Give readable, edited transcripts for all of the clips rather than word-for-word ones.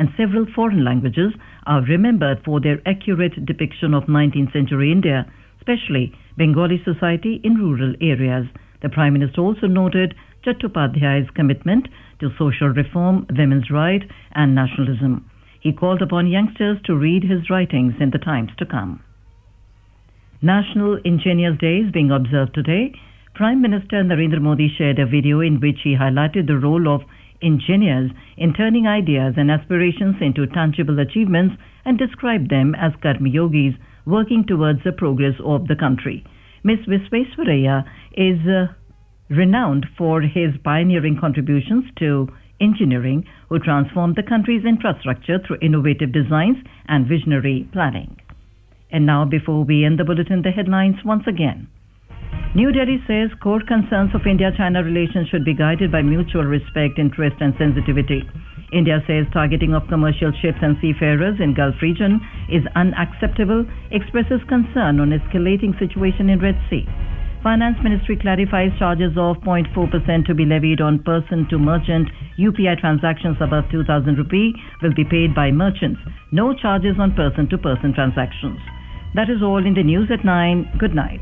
and several foreign languages are remembered for their accurate depiction of 19th century India, especially Bengali society in rural areas. The Prime Minister also noted Chattopadhyay's commitment to social reform, women's rights and nationalism. He called upon youngsters to read his writings in the times to come. National Engineers Day is being observed today. Prime Minister Narendra Modi shared a video in which he highlighted the role of engineers in turning ideas and aspirations into tangible achievements and described them as Karma Yogis working towards the progress of the country. Ms. Visvesvaraya is renowned for his pioneering contributions to engineering, who transformed the country's infrastructure through innovative designs and visionary planning. And now, before we end the bulletin, the headlines once again. New Delhi says core concerns of India-China relations should be guided by mutual respect, interest and sensitivity. India says targeting of commercial ships and seafarers in Gulf region is unacceptable, expresses concern on escalating situation in Red Sea. Finance Ministry clarifies charges of 0.4% to be levied on person-to-merchant UPI transactions above 2,000 rupee will be paid by merchants. No charges on person-to-person transactions. That is all in the news at 9. Good night.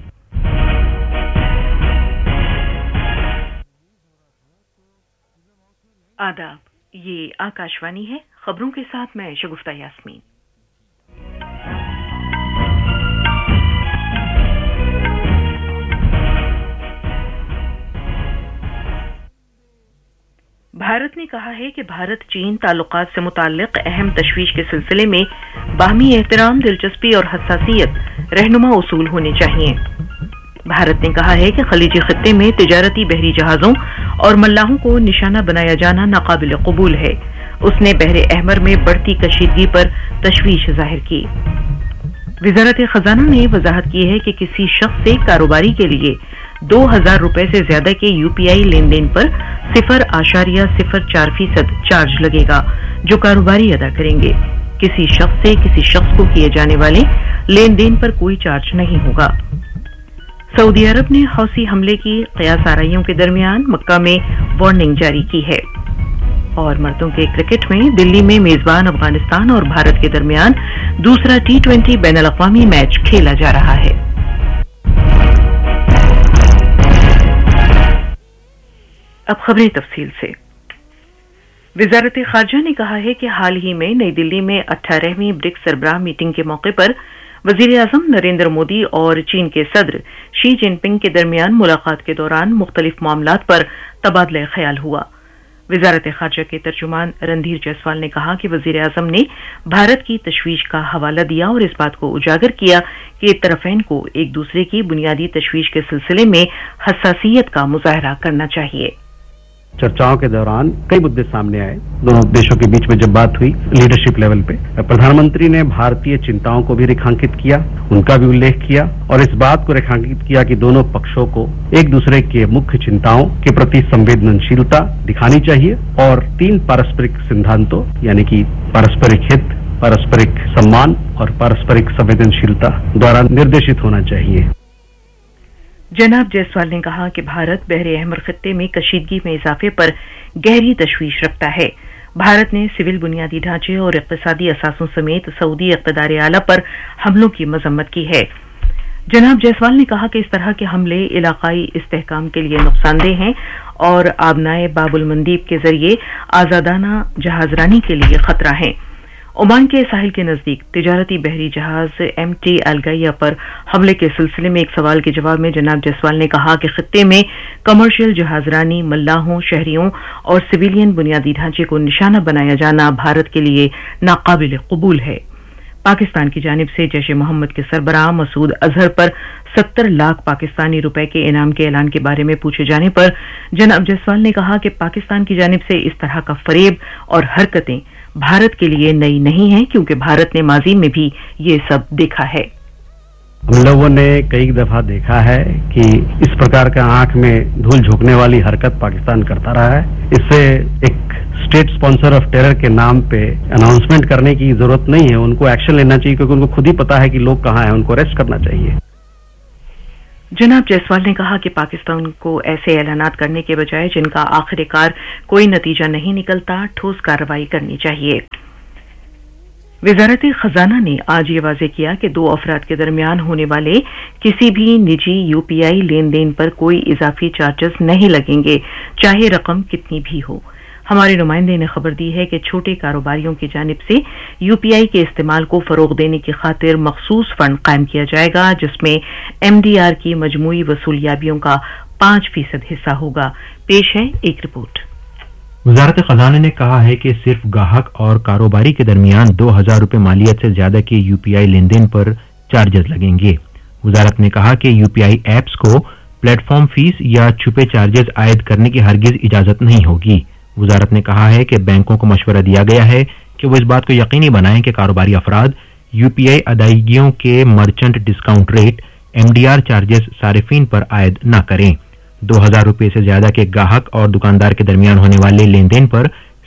आदाब, ये आकाशवाणी है। खबरों के साथ मैं शगुफ्ता यास्मीन। भारत ने कहा है कि भारत चीन ताल्लुकात से मुताल्लिक अहम तशवीश के सिलसिले में बाहमी एहतराम, दिलचस्पी और हसासियत रहनुमा उसूल होने चाहिए। भारत ने कहा है कि खलीजी खित्ते में तिजारती बहरी जहाजों और मल्लाहों को निशाना बनाया जाना नाकाबिल कबूल है। उसने बहरे अहमर में बढ़ती कशीदगी पर तशवीश जाहिर की। वजारत खजाना ने वजाहत की है कि किसी शख्स से कारोबारी के लिए 2,000 रुपए से ज्यादा के यूपीआई लेन देन पर 0.04% चार्ज लगेगा, जो कारोबारी अदा करेंगे। किसी शख्स से किसी शख्स को किए जाने वाले लेन देन पर कोई चार्ज नहीं होगा। सऊदी अरब ने हौसी हमले की क़यास आराइयों के दरमियान मक्का में वार्निंग जारी की है। और मर्दों के क्रिकेट में दिल्ली में मेजबान अफगानिस्तान और भारत के दरमियान दूसरा T20 बैनुल-अक़वामी मैच खेला जा रहा है। अब खबरें तफसील से। वजारत खारजा ने कहा है कि हाल ही में नई दिल्ली में 18वीं ब्रिक्स सरबराह मीटिंग के मौके पर वजीर आजम नरेंद्र मोदी और चीन के सदर शी जिनपिंग के दरमियान मुलाकात के दौरान मुख्तलिफ मामलात पर तबादला ख्याल हुआ। वजारत खारजा के तर्जुमान रणधीर जायसवाल ने कहा कि वजीर आजम ने भारत की तशवीश का हवाला दिया और इस बात को उजागर किया कि तरफैन को एक दूसरे की बुनियादी तशवीश के सिलसिले में हसासियत का मुजाहरा करना चाहिए। चर्चाओं के दौरान कई मुद्दे सामने आए। दोनों देशों के बीच में जब बात हुई लीडरशिप लेवल पे, प्रधानमंत्री ने भारतीय चिंताओं को भी रेखांकित किया, उनका भी उल्लेख किया और इस बात को रेखांकित किया कि दोनों पक्षों को एक दूसरे के मुख्य चिंताओं के प्रति संवेदनशीलता दिखानी चाहिए और 3 पारस्परिक सिद्धांतों यानी कि पारस्परिक हित, पारस्परिक सम्मान और पारस्परिक संवेदनशीलता द्वारा निर्देशित होना चाहिए। जनाब जायसवाल ने कहा कि भारत बहरे अहमर खित्ते में कशीदगी में इजाफे पर गहरी तशवीश रखता है। भारत ने सिविल बुनियादी ढांचे और इक्तिसादी असासों समेत सऊदी इक़्तिदार आला पर हमलों की मजम्मत की है। जनाब जायसवाल ने कहा कि इस तरह के हमले इलाकाई इस्तेहकाम के लिए नुकसानदेह हैं और आबनाए बाबुल मंदीब के जरिए आजादाना जहाजरानी के लिए खतरा है। ओमान के साहिल के नजदीक तिजारती बहरी जहाज MT अलगैया पर हमले के सिलसिले में एक सवाल के जवाब में जनाब जायसवाल ने कहा कि खित्ते में कमर्शियल जहाजरानी, मल्लाहों, शहरियों और सिविलियन बुनियादी ढांचे को निशाना बनाया जाना भारत के लिए नाकाबिल कबूल है। पाकिस्तान की जानिब से जैश मोहम्मद के सरबराह मसूद अजहर पर 70 लाख पाकिस्तानी रुपए के इनाम के ऐलान के बारे में पूछे जाने पर जनाब जायसवाल ने कहा कि पाकिस्तान की जानिब से इस तरह का फरेब और हरकतें भारत के लिए नई नहीं है, क्योंकि भारत ने माजी में भी ये सब देखा है। हम लोगों ने कई दफा देखा है कि इस प्रकार का आंख में धूल झोंकने वाली हरकत पाकिस्तान करता रहा है। इससे एक स्टेट स्पॉन्सर ऑफ टेरर के नाम पे अनाउंसमेंट करने की जरूरत नहीं है। उनको एक्शन लेना चाहिए, क्योंकि उनको खुद ही पता है कि लोग कहाँ हैं, उनको अरेस्ट करना चाहिए। जनाब जायसवाल ने कहा कि पाकिस्तान को ऐसे ऐलानात करने के बजाय जिनका आखिरकार कोई नतीजा नहीं निकलता, ठोस कार्रवाई करनी चाहिए। वजारत खजाना ने आज ये वाज़ेह किया कि दो अफराद के दरमियान होने वाले किसी भी निजी यूपीआई लेन देन पर कोई इजाफी चार्जेस नहीं लगेंगे, चाहे रकम कितनी भी हो। हमारे नुमाइंदे ने खबर दी है कि छोटे कारोबारियों की जानिब से यूपीआई के इस्तेमाल को फरोग देने की खातिर मखसूस फंड कायम किया जाएगा, जिसमें एमडीआर की मजमूई वसूलियाबियों का 5% हिस्सा होगा। पेश है एक रिपोर्ट। वजारत खजाना ने कहा है कि सिर्फ गाहक और कारोबारी के दरमियान 2000 रुपए मालियत से ज्यादा के यूपीआई लेन देन पर चार्जेस लगेंगे। वजारत ने कहा कि यूपीआई एप्स को प्लेटफॉर्म फीस या छुपे चार्जेस आयद करने की हरगिज इजाजत नहीं होगी। वजारत ने कहा है कि बैंकों को मशवरा दिया गया है कि वो इस बात को यकीनी बनाएं कि कारोबारी अफराद यूपीआई अदायगियों के merchant discount rate MDR charges सारिफीन पर आयद न करें। 2000 रुपए से ज्यादा के गाहक और दुकानदार के दरमियान होने वाले लेन देन पर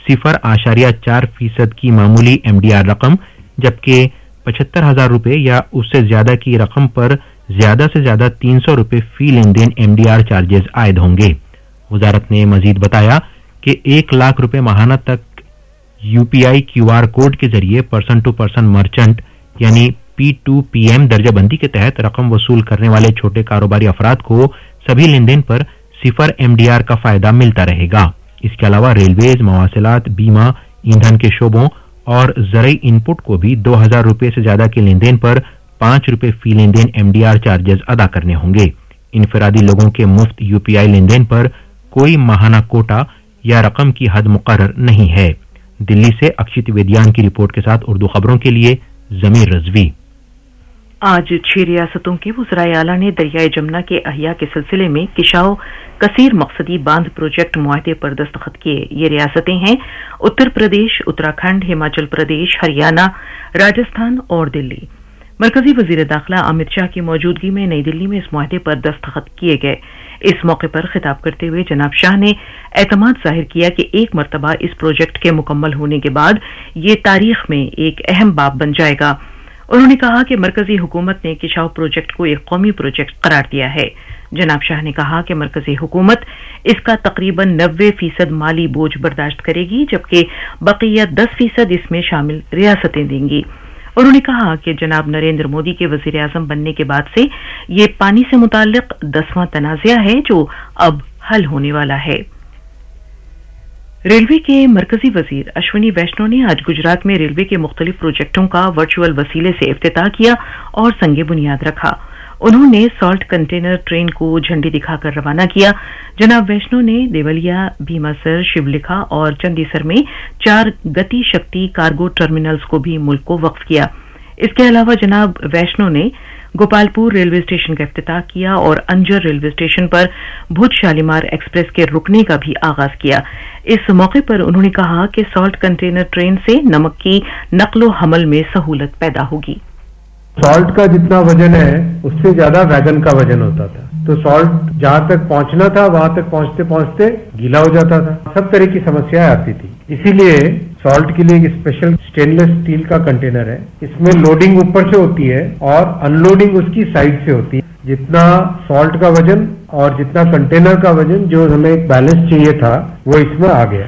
0.4% की मामूली एमडीआर रकम, जबकि 75,000 रुपए या उससे ज्यादा की रकम पर ज्यादा से ज्यादा 300 रुपए फी लेन देन एमडीआर चार्जेस आयद होंगे। वजारत ने मजीद बताया कि 1 लाख रुपए माहाना तक यूपीआई क्यूआर कोड के जरिए पर्सन टू पर्सन मर्चेंट यानी P2PM दर्जाबंदी के तहत रकम वसूल करने वाले छोटे कारोबारी अफराद को सभी लेन देन पर 0 एमडीआर का फायदा मिलता रहेगा। इसके अलावा रेलवेज, मवासिलात, बीमा, ईंधन के शोबों और ज़रई इनपुट को भी 2000 रुपए से ज्यादा के लेन देन पर 5 रुपए फी लेन देन एमडीआर चार्जेस अदा करने होंगे। इनफरादी लोगों के मुफ्त यूपीआई लेन देन पर कोई माहाना कोटा या रकम की हद मुकर्रर नहीं है। दिल्ली से अक्षित वेदियान की रिपोर्ट के साथ उर्दू खबरों के लिए जमीर रजवी। आज 6 रियासतों के वज़राए आला ने दरियाए जमुना के अहिया के सिलसिले में किशाओ कसीर मकसदी बांध प्रोजेक्ट मुआहदे पर दस्तखत किए। ये रियासतें हैं उत्तर प्रदेश, उत्तराखंड, हिमाचल प्रदेश, हरियाणा, राजस्थान और दिल्ली। मरकजी वजीर दाखिला अमित शाह की मौजूदगी में नई दिल्ली में इस मुआहदे पर दस्तखत किए गए। इस मौके पर खिताब करते हुए जनाब शाह ने एतमाद जाहिर किया कि एक मरतबा इस प्रोजेक्ट के मुकम्मल होने के बाद ये तारीख में एक अहम बाब बन जाएगा। उन्होंने कहा कि मरकजी हुकूमत ने किशाओ प्रोजेक्ट को एक कौमी प्रोजेक्ट करार दिया है। जनाब शाह ने कहा कि मरकजी हुकूमत इसका तकरीबन 90% माली बोझ बर्दाश्त करेगी, जबकि बकिया 10% इसमें शामिल रियासतें देंगी। उन्होंने कहा कि जनाब नरेंद्र मोदी के वजीर आजम बनने के बाद से ये पानी से मुताल्लिक 10वां तनाज़ा है जो अब हल होने वाला है। रेलवे के मरकजी वजीर अश्विनी वैष्णव ने आज गुजरात में रेलवे के मुख्तलिफ प्रोजेक्टों का वर्चुअल वसीले से इफ्तिताह किया और संगे बुनियाद रखा। उन्होंने सॉल्ट कंटेनर ट्रेन को झंडी दिखाकर रवाना किया। जनाब वैष्णव ने देवलिया, भीमासर, शिवलिखा और चंदीसर में 4 गति शक्ति कार्गो टर्मिनल्स को भी मुल्क को वक्फ किया। इसके अलावा जनाब वैष्णव ने गोपालपुर रेलवे स्टेशन का इफ्तिताह किया और अंजर रेलवे स्टेशन पर भुज शालीमार एक्सप्रेस के रुकने का भी आगाज किया। इस मौके पर उन्होंने कहा कि सॉल्ट कंटेनर ट्रेन से नमक की नकलो हमल में सहूलत पैदा होगी। सॉल्ट का जितना वजन है उससे ज्यादा वैगन का वजन होता था, तो सॉल्ट जहां तक पहुंचना था वहां तक पहुंचते पहुंचते गीला हो जाता था। सब तरह की समस्याएं आती थी। इसीलिए सॉल्ट के लिए एक स्पेशल स्टेनलेस स्टील का कंटेनर है। इसमें लोडिंग ऊपर से होती है और अनलोडिंग उसकी साइड से होती है। जितना सॉल्ट का वजन और जितना कंटेनर का वजन जो हमें एक बैलेंस चाहिए था वो इसमें आ गया।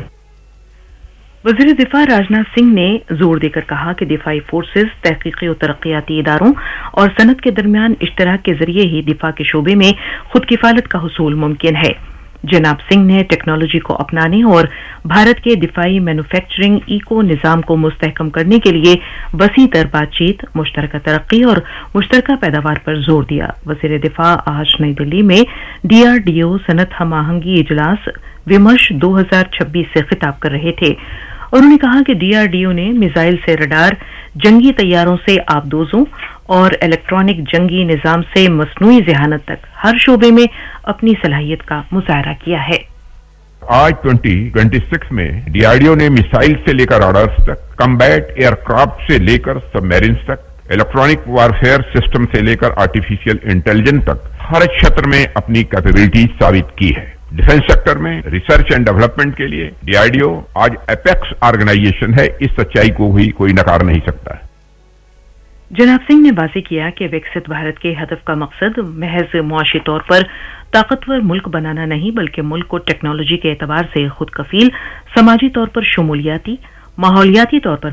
वज़ीर दिफा राजनाथ सिंह ने जोर देकर कहा कि दिफाई फोर्सेस, तहकीकी और तरक्याती इदारों और सनत के दरमियान इश्तराक के जरिए ही दिफा के शोबे में खुद किफालत का हुसूल मुमकिन है। जनाब सिंह ने टेक्नोलॉजी को अपनाने और भारत के दिफाई मैन्युफैक्चरिंग इको निज़ाम को मुस्तहकम करने के लिए वसी तर बातचीत, मुश्तरका तरक्की और मुश्तरका पैदावार पर जोर दिया। वज़ीर दिफा आज नई दिल्ली में DRDO सनत हम आहंगी इजलास विमर्श 2026 से खिताब कर रहे थे। उन्होंने कहा कि DRDO ने मिसाइल से रडार, जंगी तैयारों से आबदोजों और इलेक्ट्रॉनिक जंगी निजाम से मसनूई ज़हानत तक हर शोबे में अपनी सलाहियत का मुजाहरा किया है। आज 2026 में DRDO ने मिसाइल से लेकर रडार्स तक, कम्बैट एयरक्राफ्ट से लेकर सबमरीन्स तक, इलेक्ट्रॉनिक वारफेयर सिस्टम से लेकर आर्टिफिशियल इंटेलिजेंस तक हर क्षेत्र में अपनी कैपेबिलिटी साबित की है। डिफेंस सेक्टर में रिसर्च एंड डेवलपमेंट के लिए DRDO आज एपेक्स ऑर्गेनाइजेशन है। इस सच्चाई को भी कोई नकार नहीं सकता है। जनाब सिंह ने वाज़ेह किया कि विकसित भारत के हदफ का मकसद महज मुआशी तौर पर ताकतवर मुल्क बनाना नहीं, बल्कि मुल्क को टेक्नोलॉजी के एतबार से खुद कफील, समाजी तौर पर शमूलियाती, माहौलियाती तौर पर